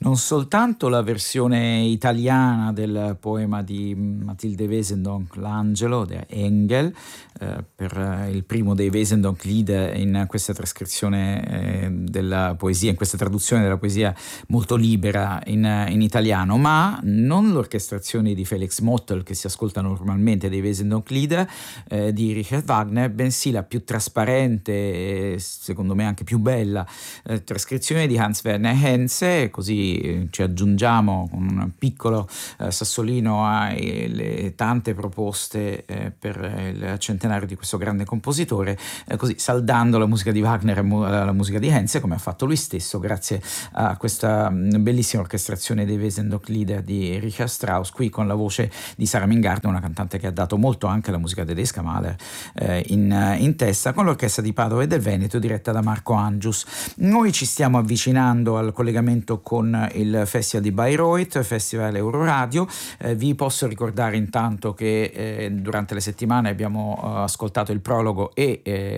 non soltanto la versione italiana del poema di Mathilde Wesendonck, L'Angelo, de Engel, per il primo dei Wesendonck-Lied in questa trascrizione della poesia, in questa traduzione della poesia molto libera in italiano, ma non l'orchestrazione di Felix Mottl che si ascolta normalmente dei Wesendonck-Lied di Richard Wagner, bensì la più trasparente e secondo me anche più bella trascrizione di Hans Werner Henze. Così ci aggiungiamo con un piccolo sassolino alle tante proposte per il centenario di questo grande compositore, così saldando la musica di Wagner e la musica di Henze, come ha fatto lui stesso grazie a questa bellissima orchestrazione dei Wesendonck-Lied di Richard Strauss, qui con la voce di Sarah Mingarden, una cantante che ha dato molto anche alla musica tedesca, Mahler in testa, con l'orchestra di Padova e del Veneto diretta da Marco Angius. Noi ci stiamo avvicinando al collegamento con il Festival di Bayreuth, Festival Euroradio. Vi posso ricordare intanto che durante le settimane abbiamo ascoltato il prologo e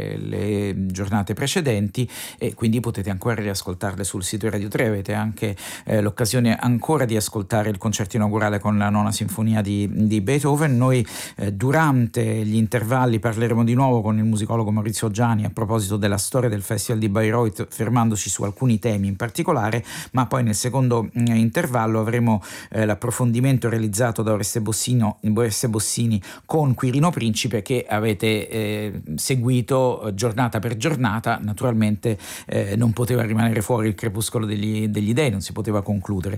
le giornate precedenti, e quindi potete ancora riascoltarle sul sito Radio 3. Avete anche l'occasione ancora di ascoltare il concerto inaugurale con la nona sinfonia di Beethoven. Noi durante gli intervalli parleremo di nuovo con il musicologo Maurizio Giani a proposito della storia del Festival di Bayreuth, fermandoci su alcuni temi in particolare, ma poi nel secondo intervallo avremo l'approfondimento realizzato da Oreste Bossini con Quirino Principe, che avete seguito giornata per giornata. Naturalmente non poteva rimanere fuori il crepuscolo degli dei, non si poteva concludere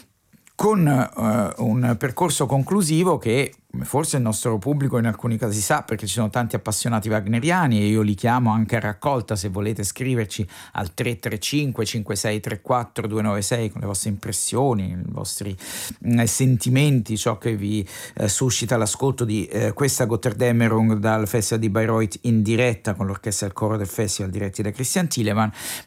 con un percorso conclusivo che forse il nostro pubblico in alcuni casi sa, perché ci sono tanti appassionati wagneriani e io li chiamo anche a raccolta. Se volete scriverci al 335 5634 296 con le vostre impressioni, i vostri sentimenti, ciò che vi suscita l'ascolto di questa Götterdämmerung dal Festival di Bayreuth in diretta con l'orchestra e il coro del festival diretti da Christian Thielemann.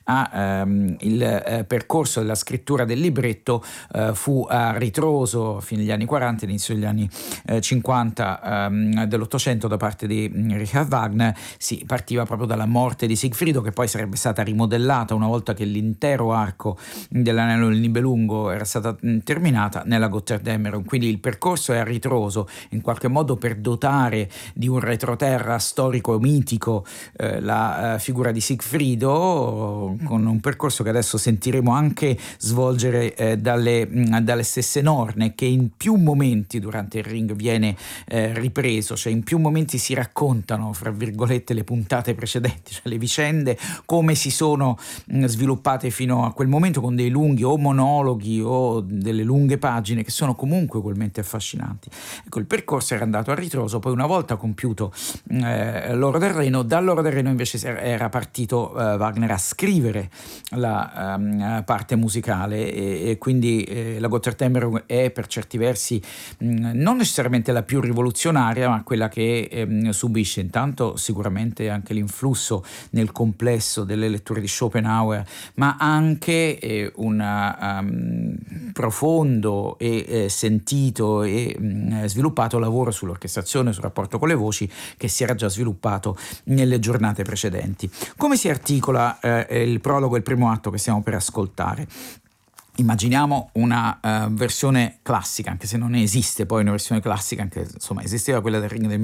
Il percorso della scrittura del libretto fu a ritroso fino agli anni 40, inizio degli anni 50 dell'Ottocento da parte di Richard Wagner. Si partiva proprio dalla morte di Sigfrido, che poi sarebbe stata rimodellata una volta che l'intero arco dell'Anello del Nibelungo era stata terminata nella Götterdämmerung. Quindi il percorso è a ritroso, in qualche modo per dotare di un retroterra storico mitico la figura di Sigfrido, con un percorso che adesso sentiremo anche svolgere dalle stesse Norne, che in più momenti durante il Ring viene ripreso, cioè in più momenti si raccontano fra virgolette le puntate precedenti, cioè le vicende come si sono sviluppate fino a quel momento, con dei lunghi o monologhi o delle lunghe pagine che sono comunque ugualmente affascinanti. Ecco, il percorso era andato a ritroso, poi una volta compiuto l'Oro del Reno, dall'Oro del Reno invece era partito Wagner a scrivere la parte musicale e quindi la Götterdämmerung è per certi versi non necessariamente la più rivoluzionaria, ma quella che subisce intanto sicuramente anche l'influsso nel complesso delle letture di Schopenhauer, ma anche un profondo e sentito e sviluppato lavoro sull'orchestrazione, sul rapporto con le voci, che si era già sviluppato nelle giornate precedenti. Come si articola il prologo e il primo atto che stiamo per ascoltare? Immaginiamo una versione classica, anche se non esiste poi una versione classica, anche insomma esisteva quella del Ring del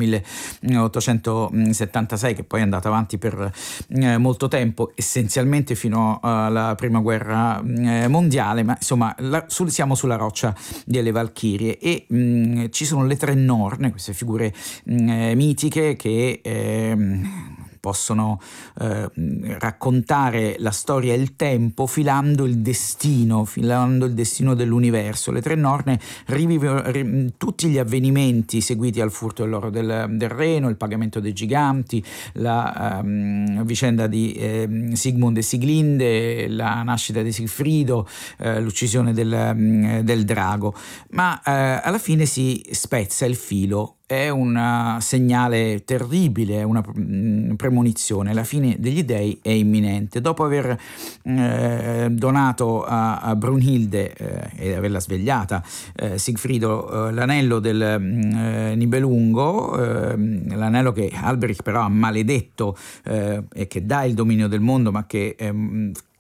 1876, che poi è andata avanti per molto tempo, essenzialmente fino alla prima guerra mondiale, ma insomma siamo sulla roccia delle Valchirie e ci sono le tre Norne, queste figure mitiche che possono raccontare la storia e il tempo filando il destino dell'universo. Le tre Norne rivivono tutti gli avvenimenti seguiti al furto dell'oro del Reno, il pagamento dei giganti, la vicenda di Sigmund e Siglinde, la nascita di Sigfrido, l'uccisione del drago, ma alla fine si spezza il filo. È un segnale terribile, è una premonizione. La fine degli dei è imminente. Dopo aver donato a Brunhilde e averla svegliata Sigfrido l'anello del Nibelungo, l'anello che Alberich però ha maledetto e che dà il dominio del mondo, ma che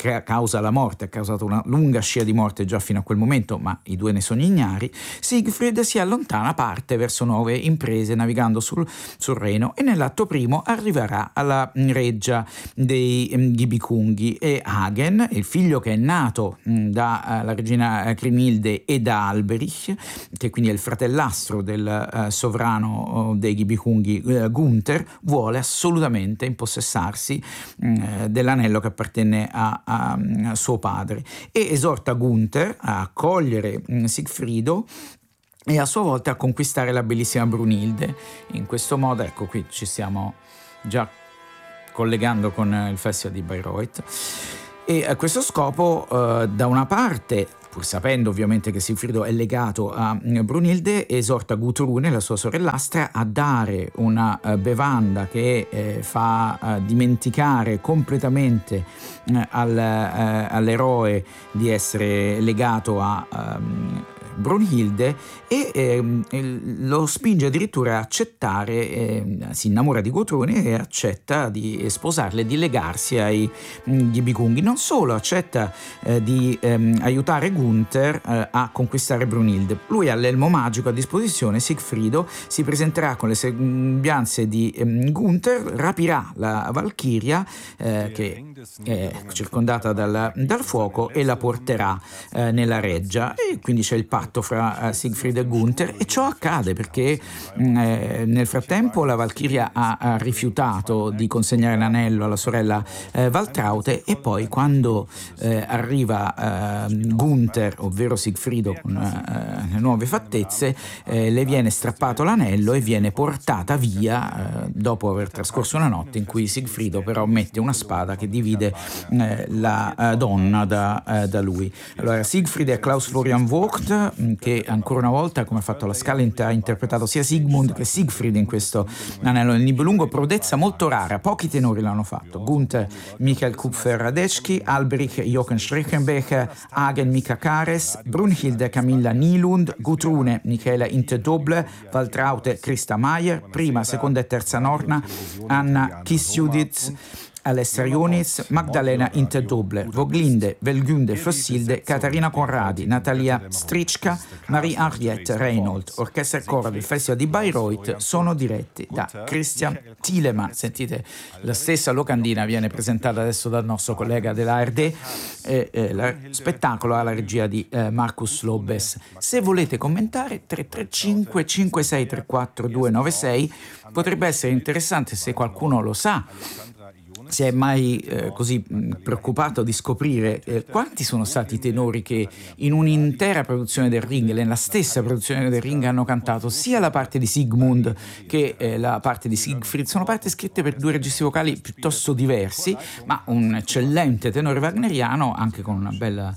causa la morte, ha causato una lunga scia di morte già fino a quel momento, ma i due ne sono ignari, Siegfried si allontana, parte verso nuove imprese navigando sul Reno e nell'atto primo arriverà alla reggia dei Ghibicunghi e Hagen, il figlio che è nato dalla regina Crimilde e da Alberich, che quindi è il fratellastro del sovrano dei Ghibicunghi Gunther, vuole assolutamente impossessarsi dell'anello che appartenne a suo padre e esorta Gunther a accogliere Sigfrido e a sua volta a conquistare la bellissima Brunilde. In questo modo, ecco, qui ci stiamo già collegando con il Festival di Bayreuth, e a questo scopo da una parte, pur sapendo ovviamente che Sigfrido è legato a Brunilde, esorta Gutrune, la sua sorellastra, a dare una bevanda che fa dimenticare completamente all'eroe di essere legato a Brunhilde e lo spinge addirittura a accettare, si innamora di Gutrune e accetta di sposarle, di legarsi ai Ghibicunghi. Non solo accetta di aiutare Gunther a conquistare Brunhilde, lui ha l'elmo magico a disposizione. Sigfrido si presenterà con le sembianze di Gunther, rapirà la Valchiria che è circondata dal fuoco e la porterà nella reggia, e quindi c'è il patto fra Siegfried e Gunther, e ciò accade perché nel frattempo la Valchiria ha rifiutato di consegnare l'anello alla sorella Valtraute, e poi quando arriva Gunther, ovvero Sigfrido con le nuove fattezze, le viene strappato l'anello e viene portata via dopo aver trascorso una notte in cui Sigfrido però mette una spada che divide la donna da lui. Allora Siegfried è Klaus Florian Vogt, che ancora una volta, come ha fatto la Scala, ha interpretato sia Sigmund che Siegfried in questo Anello del Nibelungo, prodezza molto rara, pochi tenori l'hanno fatto: Gunther Michael Kupfer-Radecki, Alberich Jochen Schreckenbecher, Hagen Mika Kares, Brunhilde Camilla Nilund, Gutrune Michaela Intedobler, Valtraute Christa Mayer, prima, seconda e terza norna Anna Kisjuditz, Alessia Ionis, Magdalena Interdobler, Voglinde, Velgunde Fossilde, Caterina Conradi, Natalia Strichka, Marie-Henriette Reinhold. Orchestra e coro del Festival di Bayreuth sono diretti da Christian Thielemann. Sentite, la stessa locandina viene presentata adesso dal nostro collega dell'ARD. Lo spettacolo ha la regia di Markus Lobes. Se volete commentare, 335 5634 296, potrebbe essere interessante, se qualcuno lo sa, si è mai così preoccupato di scoprire quanti sono stati i tenori che in un'intera produzione del Ring, nella stessa produzione del Ring, hanno cantato sia la parte di Sigmund che la parte di Siegfried. Sono parti scritte per due registri vocali piuttosto diversi, ma un eccellente tenore wagneriano, anche con una bella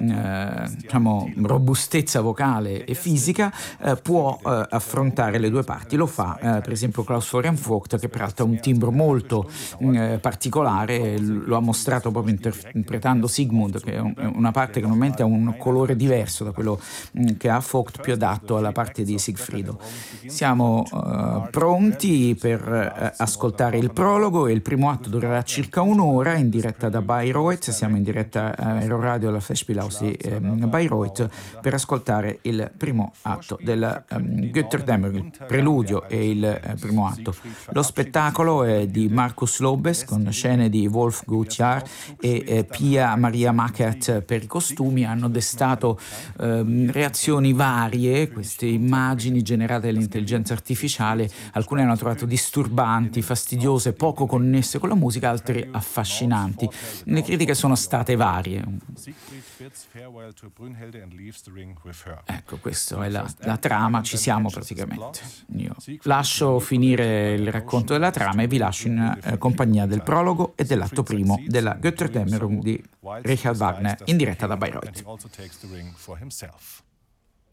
robustezza vocale e fisica, può affrontare le due parti. Lo fa per esempio Klaus Florian Vogt, che peraltro ha un timbro molto particolare, lo ha mostrato proprio interpretando Sigmund, che è una parte che normalmente ha un colore diverso da quello che ha Vogt, più adatto alla parte di Sigfrido. Siamo pronti per ascoltare il prologo, e il primo atto durerà circa un'ora, in diretta da Bayreuth. Siamo in diretta a Aeroradio alla Festspielhaus di Bayreuth per ascoltare il primo atto del Götterdämmerung, il preludio e il primo atto. Lo spettacolo è di Markus Lobes, con scene di Wolf Gutjahr e Pia Maria Mackert per i costumi. Hanno destato reazioni varie queste immagini generate dall'intelligenza artificiale. Alcune hanno trovato disturbanti, fastidiose, poco connesse con la musica, altre affascinanti. Le critiche sono state varie. Ecco, questa è la trama, ci siamo praticamente. Io lascio finire il racconto della trama e vi lascio in compagnia del prologo e dell'atto primo della Götterdämmerung di Richard Wagner, in diretta da Bayreuth.